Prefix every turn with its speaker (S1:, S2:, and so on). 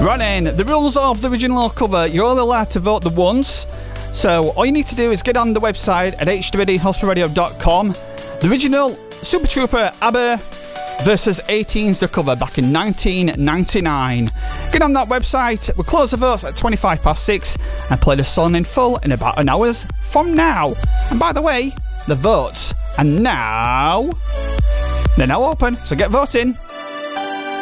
S1: Running. The rules of the original cover, you're only allowed to vote the once. So all you need to do is get on the website at hwdhospitalradio.com. The original Super Trooper ABBA versus 18's the cover back in 1999. Get on that website. We'll close the votes at 6:25 and play the song in full in about an hour from now. And by the way, the votes are now... they're now open, so get voting.